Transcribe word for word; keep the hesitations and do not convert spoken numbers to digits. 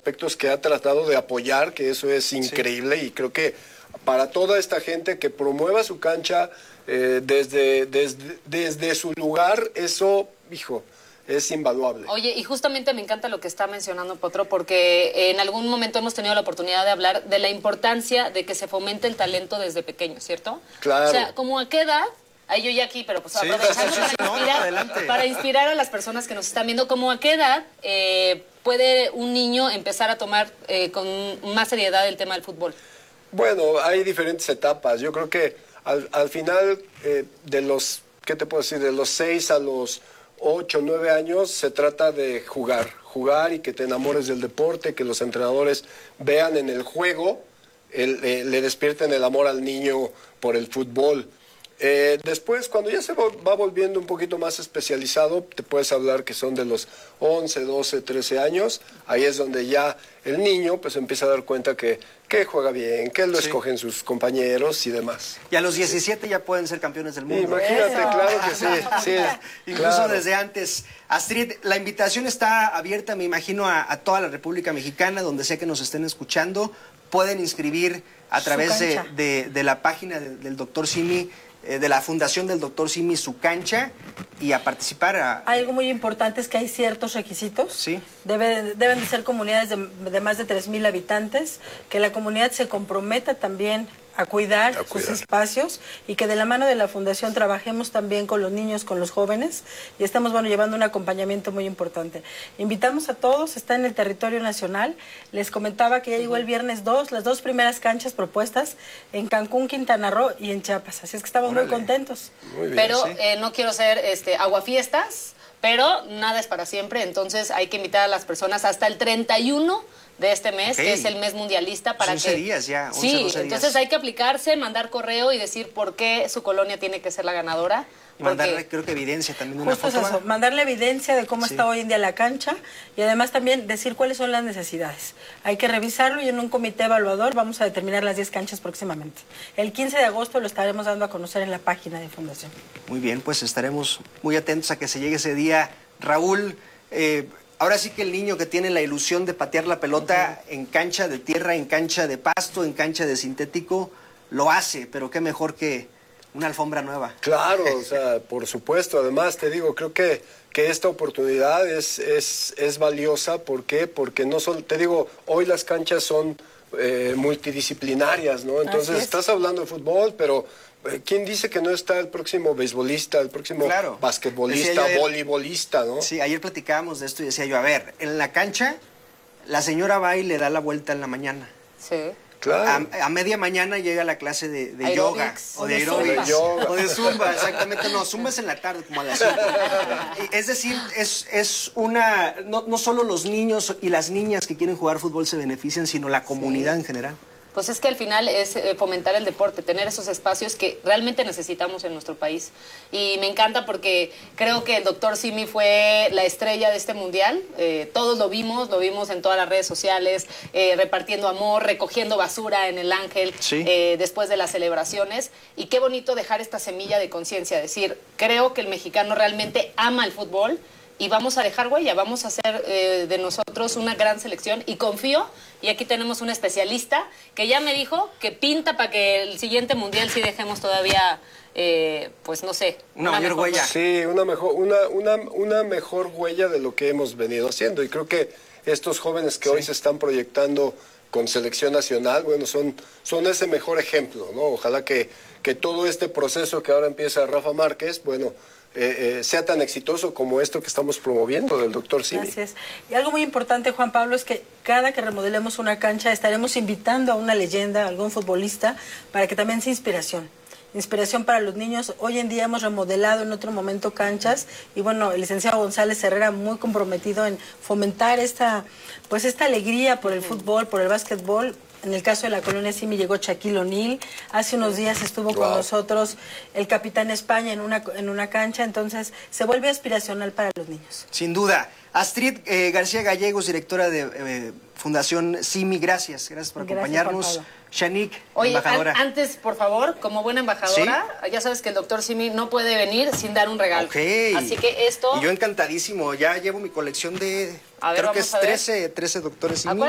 aspectos que ha tratado de apoyar, que eso es increíble, sí. Y creo que para toda esta gente que promueva su cancha eh, desde, desde, desde su lugar, eso, hijo, es invaluable. Oye, y justamente me encanta lo que está mencionando Potro, porque en algún momento hemos tenido la oportunidad de hablar de la importancia de que se fomente el talento desde pequeño, ¿cierto? Claro. O sea, ¿como a qué edad? Ahí yo ya aquí, pero pues sí, aprovechando sí, sí, para, no, inspirar, no, para inspirar a las personas que nos están viendo, ¿cómo a qué edad eh, puede un niño empezar a tomar eh, con más seriedad el tema del fútbol? Bueno, hay diferentes etapas. Yo creo que al, al final eh, de los, ¿qué te puedo decir? De los seis a los ocho, nueve años se trata de jugar, jugar y que te enamores del deporte, que los entrenadores vean en el juego, el, eh, le despierten el amor al niño por el fútbol. Eh, después, cuando ya se va volviendo un poquito más especializado, te puedes hablar que son de los once, doce, trece años. Ahí es donde ya el niño pues empieza a dar cuenta que, que juega bien, que lo sí. escogen sus compañeros y demás. Y a los diecisiete ya pueden ser campeones del mundo. Imagínate, Eso. claro que sí. sí Incluso claro. desde antes. Astrid, la invitación está abierta, me imagino, a, a toda la República Mexicana, donde sea que nos estén escuchando. Pueden inscribir a través de, de, de la página de, del doctor Simi, de la Fundación del doctor Simi, su cancha, y a participar. A... Hay algo muy importante, es que hay ciertos requisitos. Sí. Debe, deben de ser comunidades de, de más de tres mil habitantes, que la comunidad se comprometa también a cuidar, a cuidar sus espacios, y que de la mano de la Fundación trabajemos también con los niños, con los jóvenes, y estamos, bueno, llevando un acompañamiento muy importante. Invitamos a todos, está en el territorio nacional. Les comentaba que ya llegó el viernes dos, las dos primeras canchas propuestas en Cancún, Quintana Roo y en Chiapas, así es que estamos Órale. muy contentos. Muy bien, pero sí. eh, no quiero ser este, aguafiestas, pero nada es para siempre, entonces hay que invitar a las personas hasta el treinta y uno de este mes, okay. que es el mes mundialista, para once que... días ya, once, sí, doce entonces días. hay que aplicarse, mandar correo y decir por qué su colonia tiene que ser la ganadora. Y mandarle, creo que evidencia también. Justo una foto, eso, mandarle evidencia de cómo sí. está hoy en día la cancha, y además también decir cuáles son las necesidades. Hay que revisarlo, y en un comité evaluador vamos a determinar las diez canchas próximamente. El quince de agosto lo estaremos dando a conocer en la página de Fundación. Muy bien, pues estaremos muy atentos a que se llegue ese día. Raúl, eh, ahora sí que el niño que tiene la ilusión de patear la pelota uh-huh. en cancha de tierra, en cancha de pasto, en cancha de sintético, lo hace, pero qué mejor que una alfombra nueva. Claro, o sea, por supuesto. Además, te digo, creo que, que esta oportunidad es, es, es valiosa. ¿Por qué? Porque no solo, te digo, hoy las canchas son eh, multidisciplinarias, ¿no? Entonces, estás hablando de fútbol, pero ¿quién dice que no está el próximo beisbolista, el próximo claro. basquetbolista, ayer, voleibolista, ¿no? Sí, ayer platicábamos de esto y decía yo, a ver, en la cancha, la señora va y le da la vuelta en la mañana. Sí. Claro. A, a media mañana llega la clase de, de yoga o de, de, o de yoga o de zumba, exactamente. No, zumba es en la tarde, como a las cinco. Es decir, es, es una... No, no solo los niños y las niñas que quieren jugar fútbol se benefician, sino la comunidad sí. en general. Pues es que al final es fomentar el deporte, tener esos espacios que realmente necesitamos en nuestro país. Y me encanta porque creo que el doctor Simi fue la estrella de este mundial. Eh, todos lo vimos, lo vimos en todas las redes sociales, eh, repartiendo amor, recogiendo basura en el Ángel, sí. eh, después de las celebraciones. Y qué bonito dejar esta semilla de conciencia, decir, creo que el mexicano realmente ama el fútbol, y vamos a dejar huella, vamos a hacer eh, de nosotros una gran selección, y confío, y aquí tenemos un especialista que ya me dijo que pinta para que el siguiente mundial sí dejemos todavía, eh, pues no sé, una, una mayor huella. Sí, una mejor, una, una, una mejor huella de lo que hemos venido haciendo, y creo que estos jóvenes que sí. hoy se están proyectando con selección nacional, bueno, son, son ese mejor ejemplo, ¿no? Ojalá que, que todo este proceso que ahora empieza Rafa Márquez, bueno, Eh, eh, sea tan exitoso como esto que estamos promoviendo del doctor Simi. Gracias. Y algo muy importante, Juan Pablo, es que cada que remodelemos una cancha estaremos invitando a una leyenda, a algún futbolista, para que también sea inspiración. Inspiración para los niños. Hoy en día hemos remodelado en otro momento canchas, y bueno, el licenciado González Herrera muy comprometido en fomentar esta, pues esta alegría por el fútbol, por el básquetbol. En el caso de la colonia Simi llegó Shaquille O'Neal. Hace unos días estuvo wow. con nosotros el capitán España en una, en una cancha. Entonces se vuelve aspiracional para los niños. Sin duda. Astrid eh, García Gallegos, directora de eh, Fundación Simi, gracias. Gracias por acompañarnos. Shanique, Oye, embajadora. An antes, por favor, como buena embajadora, ¿sí? Ya sabes que el doctor Simi no puede venir sin dar un regalo. Okay. Así que esto... Y yo encantadísimo, ya llevo mi colección de... A ver, creo que es a trece, trece doctores Simi.